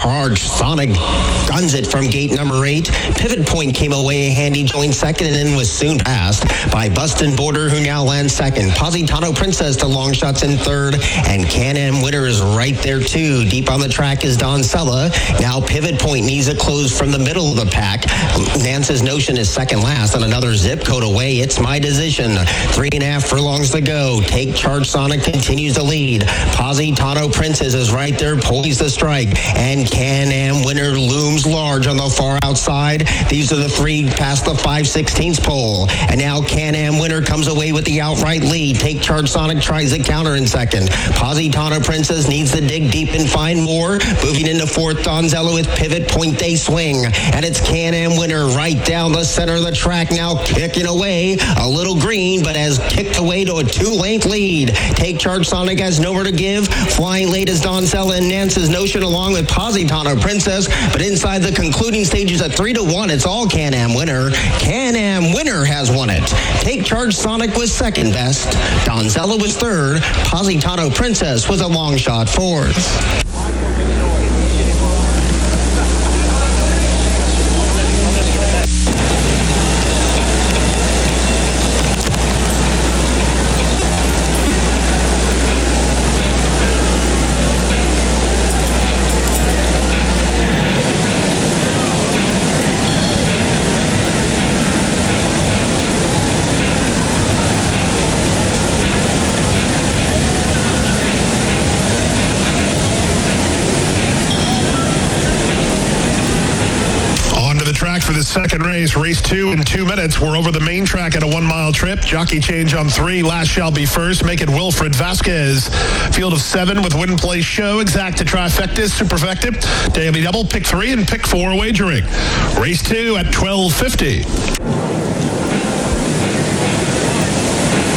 Charge Sonic guns it from gate number 8. Pivot Point came away handy, joined second, and then was soon passed by Bustin' Border, who now lands second. Positano Princess to long shots in third, and Can-Am Winner is right there too. Deep on the track is Doncella. Now Pivot Point needs a close from the middle of the pack. Nance's Notion is second last, and another zip code away. It's My Decision. 3.5 furlongs to go. Take Charge Sonic continues to lead. Positano Princess is right there, poised to strike, and Can-Am Winner looms large on the far outside. These are the three past the 5/16 pole, and now Can-Am Winner comes away with the outright lead. Take Charge Sonic tries the counter in second. Positano Princess needs to dig deep and find more. Moving into fourth, Donzello with Pivot Point, they swing, and it's Can-Am Winner right down the center of the track, now kicking away. A little green, but has kicked away to a 2-length lead. Take Charge Sonic has nowhere to give. Flying late is Doncella and Nance's Notion along with Positano Princess, but inside the concluding stages at 3-1, it's all Can-Am Winner. Can-Am Winner has won it. Take Charge Sonic was second best. Doncella was third. Positano Princess was a long shot fourth. For the second race 2 in 2 minutes. We're over the main track at a 1-mile trip. Jockey change on 3. Last shall be first. Make it Wilfred Vasquez. Field of 7 with Win Play Show. Exacta Trifecta. Superfecta. Daily Double. Pick 3 and Pick 4 wagering. Race 2 at 12:50.